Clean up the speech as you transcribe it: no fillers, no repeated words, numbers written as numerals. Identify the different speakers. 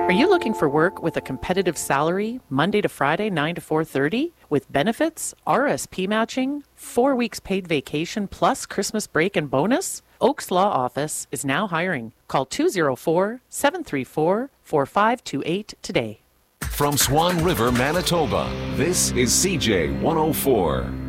Speaker 1: Are you looking for work with a competitive salary, Monday to Friday, 9 to 4:30, with benefits, RSP matching, 4 weeks paid vacation, plus Christmas break and bonus? Oaks Law Office is now hiring. Call 204-734-4528 today.
Speaker 2: From Swan River, Manitoba, this is CJ 104.